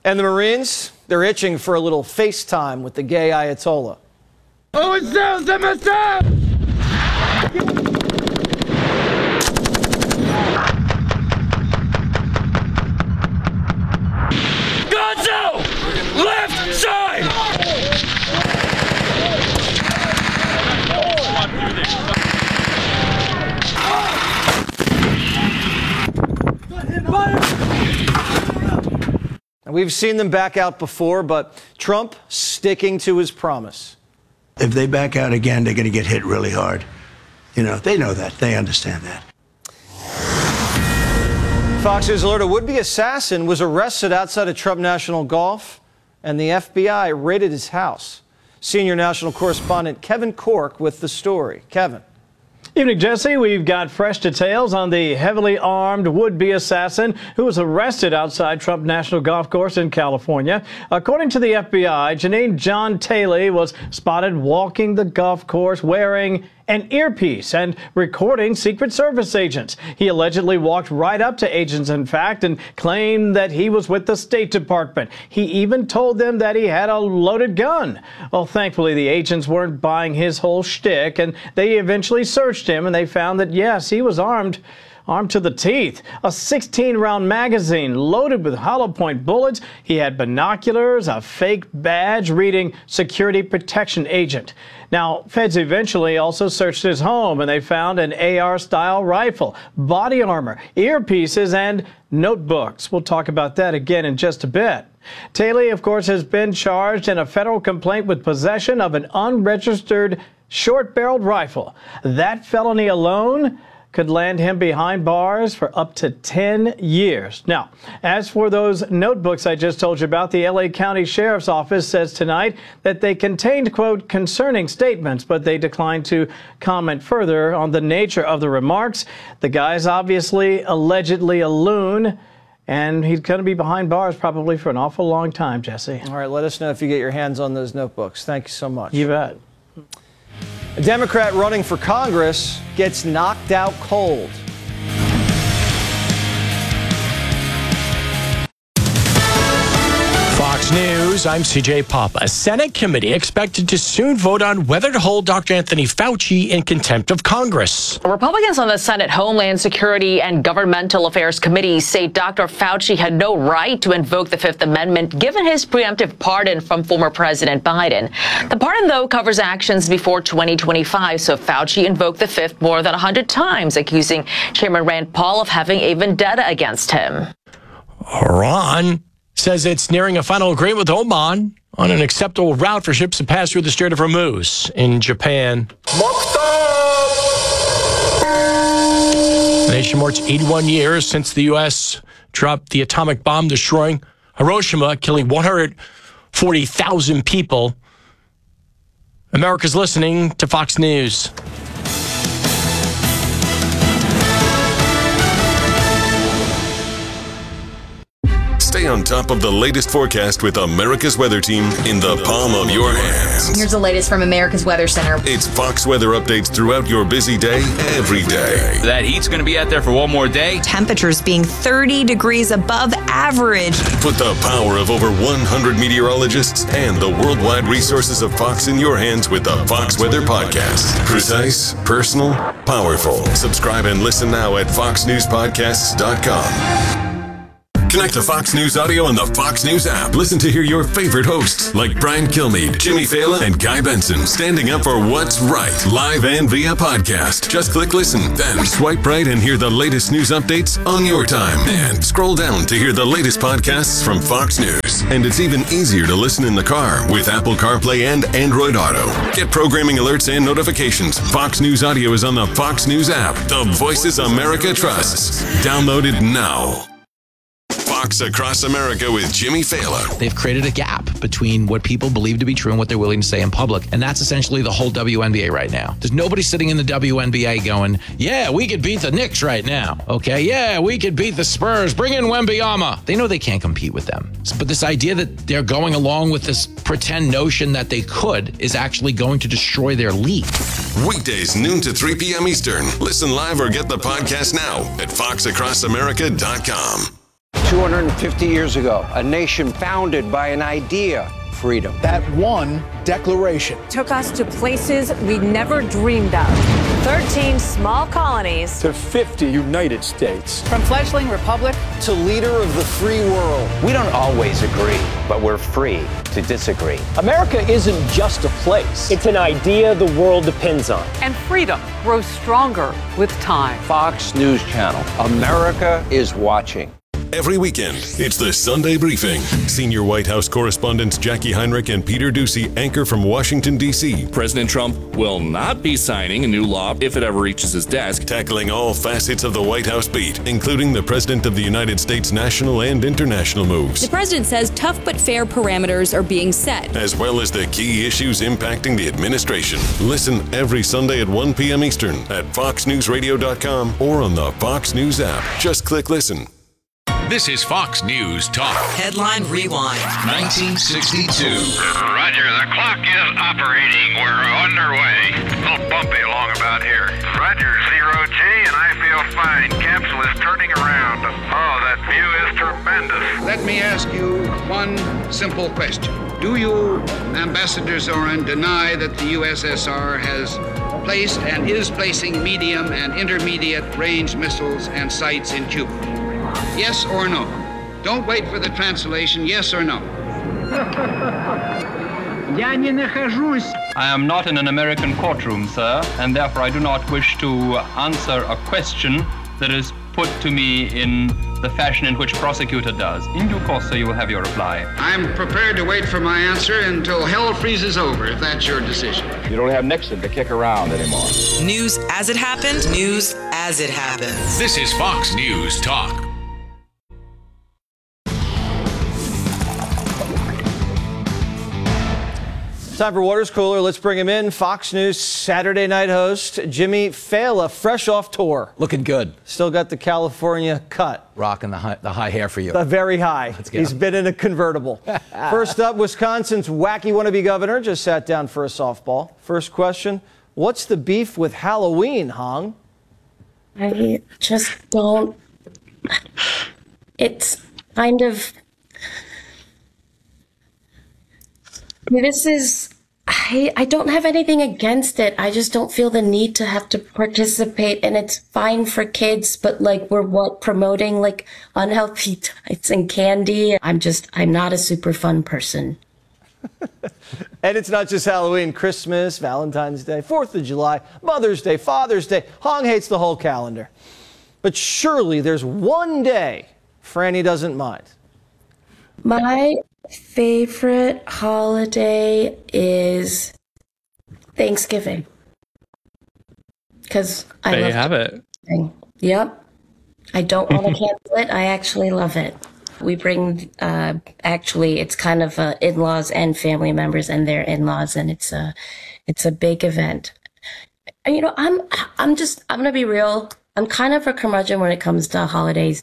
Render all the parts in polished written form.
And the Marines, they're itching for a little FaceTime with the gay Ayatollah. Gonzo! Left side! We've seen them back out before, but Trump sticking to his promise. If they back out again, they're going to get hit really hard. You know, they know that. They understand that. Fox News alert, a would-be assassin was arrested outside of Trump National Golf, and the FBI raided his house. Senior national correspondent Kevin Corke with the story. Kevin. Evening, Jesse. We've got fresh details on the heavily armed would-be assassin who was arrested outside Trump National Golf Course in California. According to the FBI, Janine John Taylor was spotted walking the golf course wearing an earpiece and recording Secret Service agents. He allegedly walked right up to agents, in fact, and claimed that he was with the State Department. He even told them that he had a loaded gun. Well, thankfully, the agents weren't buying his whole shtick, and they eventually searched him, and they found that, yes, he was armed to the teeth. A 16-round magazine loaded with hollow point bullets. He had binoculars, a fake badge reading Security Protection Agent. Now, feds eventually also searched his home, and they found an AR-style rifle, body armor, earpieces, and notebooks. We'll talk about that again in just a bit. Taylor, of course, has been charged in a federal complaint with possession of an unregistered short-barreled rifle. That felony alone could land him behind bars for up to 10 years. Now, as for those notebooks I just told you about, the LA County Sheriff's Office says tonight that they contained, quote, concerning statements, but they declined to comment further on the nature of the remarks. The guy's obviously allegedly a loon, and he's going to be behind bars probably for an awful long time, Jesse. All right, let us know if you get your hands on those notebooks. Thank you so much. You bet. A Democrat running for Congress gets knocked out cold. Fox News, I'm CJ Papa. A Senate committee expected to soon vote on whether to hold Dr. Anthony Fauci in contempt of Congress. Republicans on the Senate Homeland Security and Governmental Affairs Committee say Dr. Fauci had no right to invoke the Fifth Amendment given his preemptive pardon from former President Biden. The pardon, though, covers actions before 2025, so Fauci invoked the Fifth more than 100 times, accusing Chairman Rand Paul of having a vendetta against him. Iran says it's nearing a final agreement with Oman on an acceptable route for ships to pass through the Strait of Hormuz in Japan. The nation marks 81 years since the U.S. dropped the atomic bomb destroying Hiroshima, killing 140,000 people. America's listening to Fox News. Stay on top of the latest forecast with America's Weather Team in the palm of your hands. Here's the latest from America's Weather Center. It's Fox weather updates throughout your busy day, every day. That heat's going to be out there for one more day. Temperatures being 30 degrees above average. Put the power of over 100 meteorologists and the worldwide resources of Fox in your hands with the Fox Weather Podcast. Precise, personal, powerful. Subscribe and listen now at foxnewspodcasts.com. Connect to Fox News Audio on the Fox News app. Listen to hear your favorite hosts like Brian Kilmeade, Jimmy Fallon, and Guy Benson standing up for what's right, live and via podcast. Just click listen, then swipe right and hear the latest news updates on your time. And scroll down to hear the latest podcasts from Fox News. And it's even easier to listen in the car with Apple CarPlay and Android Auto. Get programming alerts and notifications. Fox News Audio is on the Fox News app. The voices America trusts. Download it now. Fox Across America with Jimmy Fallon. They've created a gap between what people believe to be true and what they're willing to say in public. And that's essentially the whole WNBA right now. There's nobody sitting in the WNBA going, yeah, we could beat the Knicks right now. Okay, yeah, we could beat the Spurs. Bring in Wembanyama. They know they can't compete with them. But this idea that they're going along with this pretend notion that they could is actually going to destroy their league. Weekdays, noon to 3 p.m. Eastern. Listen live or get the podcast now at foxacrossamerica.com. 250 years ago, a nation founded by an idea, freedom. That one declaration took us to places we never dreamed of. 13 small colonies to 50 United States. From fledgling republic to leader of the free world. We don't always agree, but we're free to disagree. America isn't just a place. It's an idea the world depends on. And freedom grows stronger with time. Fox News Channel. America is watching. Every weekend, it's the Sunday Briefing. Senior White House correspondents Jackie Heinrich and Peter Doocy anchor from Washington, D.C. President Trump will not be signing a new law if it ever reaches his desk. Tackling all facets of the White House beat, including the President of the United States' national and international moves. The president says tough but fair parameters are being set, as well as the key issues impacting the administration. Listen every Sunday at 1 p.m. Eastern at foxnewsradio.com or on the Fox News app. Just click listen. This is Fox News Talk. Headline Rewind. 1962. Roger, the clock is operating. We're underway. A little bumpy along about here. Roger, 0G, and I feel fine. Capsule is turning around. Oh, that view is tremendous. Let me ask you one simple question. Do you, Ambassador Zorin, deny that the USSR has placed and is placing medium and intermediate range missiles and sites in Cuba? Yes or no? Don't wait for the translation. Yes or no? I am not in an American courtroom, sir, and therefore I do not wish to answer a question that is put to me in the fashion in which prosecutor does. In due course, sir, you will have your reply. I'm prepared to wait for my answer until hell freezes over, if that's your decision. You don't have Nixon to kick around anymore. News as it happened, news as it happens. This is Fox News Talk. Time for Water's Cooler. Let's bring him in. Fox News Saturday night host, Jimmy Failla, fresh off tour. Looking good. Still got the California cut. Rocking the high hair for you. The very high. Let's go. He's been in a convertible. First up, Wisconsin's wacky wannabe governor just sat down for a softball. First question, what's the beef with Halloween, Hong? I just don't. It's kind of. This is, I don't have anything against it. I just don't feel the need to have to participate, and it's fine for kids, but like we're promoting like unhealthy diets and candy. I'm not a super fun person. And it's not just Halloween, Christmas, Valentine's Day, 4th of July, Mother's Day, Father's Day. Hong hates the whole calendar. But surely there's one day Franny doesn't mind. My favorite holiday is Thanksgiving. Because I there love you have it. Yep. I don't want to cancel it. I actually love it. We bring, actually, it's kind of in-laws and family members and their in-laws, and it's a big event. And, you know, I'm going to be real. I'm kind of a curmudgeon when it comes to holidays.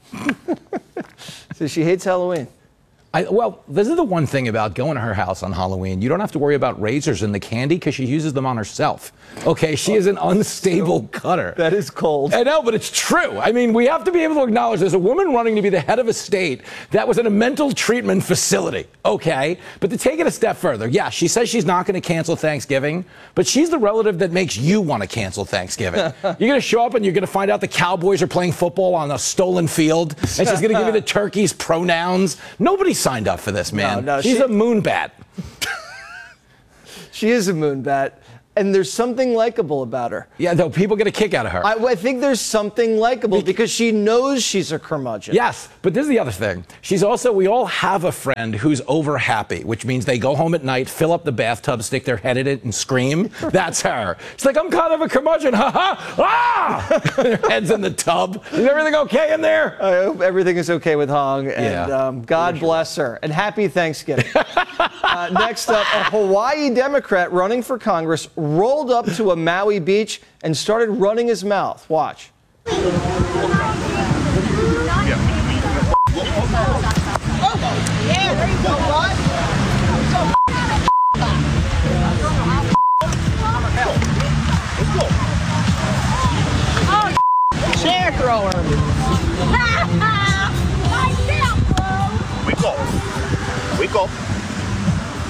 So she hates Halloween. Well, this is the one thing about going to her house on Halloween. You don't have to worry about razors and the candy because she uses them on herself. Okay, she is an unstable cutter. That is cold. I know, but it's true. I mean, we have to be able to acknowledge there's a woman running to be the head of a state that was in a mental treatment facility. Okay, but to take it a step further, yeah, she says she's not going to cancel Thanksgiving, but she's the relative that makes you want to cancel Thanksgiving. You're going to show up and you're going to find out the Cowboys are playing football on a stolen field, and she's going to give you the turkey's pronouns. Nobody signed up for this, man. No, she's a moonbat. She is a moonbat, and there's something likable about her. Yeah, though people get a kick out of her. I think there's something likable because she knows she's a curmudgeon. Yes, but this is the other thing. We all have a friend who's over happy, which means they go home at night, fill up the bathtub, stick their head in it, and scream. That's her. She's like, I'm kind of a curmudgeon. Ha ha! Ah! Their head's in the tub. Is everything okay in there? I hope everything is okay with Hong, and God bless her. And happy Thanksgiving. Next up, a Hawaii Democrat running for Congress rolled up to a Maui beach and started running his mouth. Watch. Yeah, there you go, bud. Chair thrower.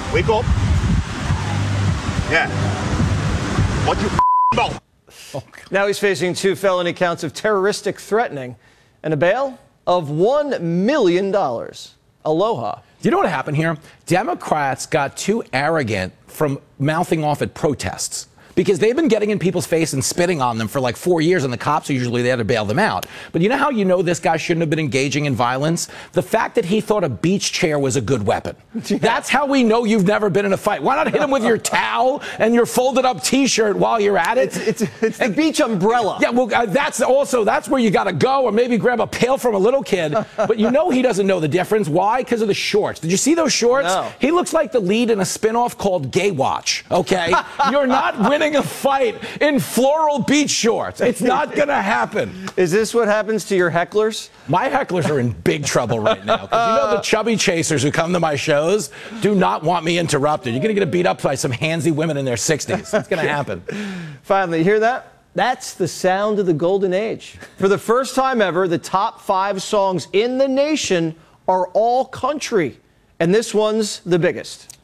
Wake up. Yeah. What you know? Now he's facing 2 felony counts of terroristic threatening and a bail of $1 million. Aloha. You know what happened here? Democrats got too arrogant from mouthing off at protests. Because they've been getting in people's face and spitting on them for like 4 years, and the cops are usually there to bail them out. But you know how you know this guy shouldn't have been engaging in violence? The fact that he thought a beach chair was a good weapon. Yeah. That's how we know you've never been in a fight. Why not hit him with your towel and your folded up T-shirt while you're at it? It's the beach umbrella. Yeah, well, that's where you got to go, or maybe grab a pail from a little kid. But you know he doesn't know the difference. Why? Because of the shorts. Did you see those shorts? No. He looks like the lead in a spinoff called Gay Watch, okay? You're not winning a fight in floral beach shorts. It's not going to happen. Is this what happens to your hecklers? My hecklers are in big trouble right now. Because you know the chubby chasers who come to my shows do not want me interrupted. You're going to get beat up by some handsy women in their 60s. It's going to happen. Finally, you hear that? That's the sound of the golden age. For the first time ever, the top 5 songs in the nation are all country. And this one's the biggest.